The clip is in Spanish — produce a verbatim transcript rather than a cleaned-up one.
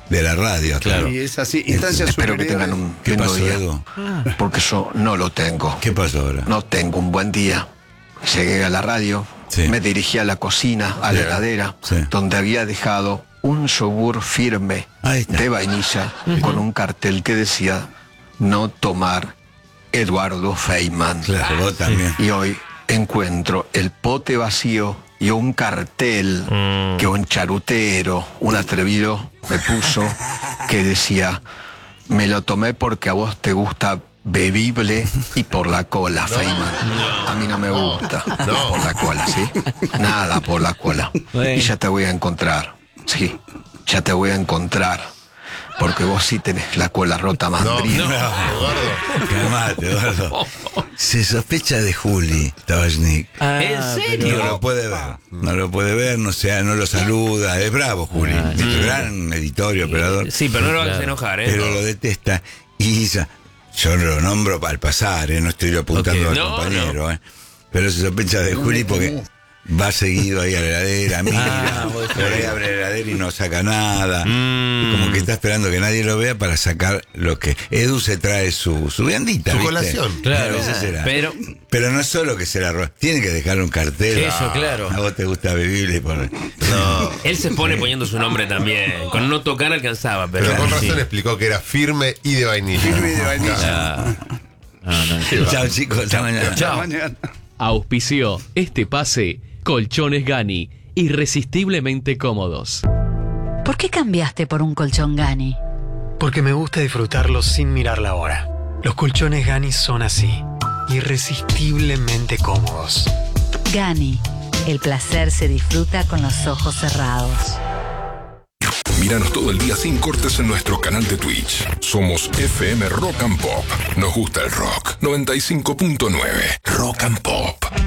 de la radio. Claro. Y es así, instancias Espero que superiores. tengan un ¿Qué lindo pasó, día, Edu? porque yo no lo tengo. ¿Qué pasó ahora? No tengo un buen día. Llegué a la radio, Sí. me dirigí a la cocina, a la Sí. heladera, Sí. donde había dejado un yogur firme Ahí está. de vainilla con un cartel que decía no tomar Eduardo Feynman. Claro, vos también. Y hoy encuentro el pote vacío y un cartel Mm. que un charutero, un atrevido, me puso que decía, me lo tomé porque a vos te gusta bebible y por la cola, Feynman. A mí no me gusta por la cola, ¿sí? Nada por la cola. Bueno. Y ya te voy a encontrar, sí, ya te voy a encontrar. Porque vos sí tenés la cola rota, mandrina. Calmate, Eduardo. Se sospecha de Juli Tabachnik. Ah, ¿En serio? No lo puede ver. No lo puede ver, no sea, no lo saluda. Es bravo, Juli. Ah, Es un gran editor y operador. Sí, pero no lo hagas Claro. enojar, ¿eh? Pero lo detesta. Y ya, yo lo nombro al pasar, ¿eh? No estoy apuntando Ok. al No, compañero, ¿eh? Pero se sospecha de Juli porque va seguido ahí a la heladera, mira, Ah, vos por ahí abre la heladera y no saca nada. Mm. Como que está esperando que nadie lo vea para sacar lo que... Edu se trae su, su viandita, Su ¿viste? colación. Claro. A veces será. Pero- Pero no es solo que se la roba, tiene que dejar un cartel. Eso, claro. A vos te gusta bebible y por... No. Él se pone poniendo su nombre también. Con no tocar alcanzaba, pero. Pero con razón sí. explicó que era firme y de vainilla. Firme y de vainilla. Ah. No, no. Chao, chicos, hasta mañana. Chao. Mañana. Auspició este pase Colchones Gani, irresistiblemente cómodos. ¿Por qué cambiaste por un colchón Gani? Porque me gusta disfrutarlos sin mirar la hora. Los colchones Gani son así, irresistiblemente cómodos. Gani, el placer se disfruta con los ojos cerrados. Míranos todo el día sin cortes en nuestro canal de Twitch. Somos F M Rock and Pop. Nos gusta el rock. noventa y cinco punto nueve Rock and Pop.